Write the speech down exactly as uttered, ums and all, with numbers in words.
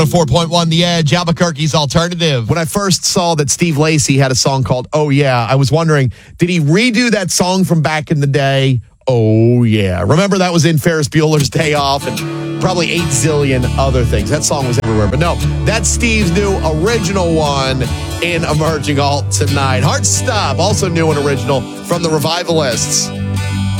oh four point one The Edge, Albuquerque's alternative. When I first saw that Steve Lacy had a song called Oh Yeah, I was wondering, did he redo that song from back in the day? Oh yeah. Remember that was in Ferris Bueller's Day Off and probably eight zillion other things. That song was everywhere. But no, that's Steve's new original one in Emerging Alt tonight. Hard Stop, also new and original from the Revivalists.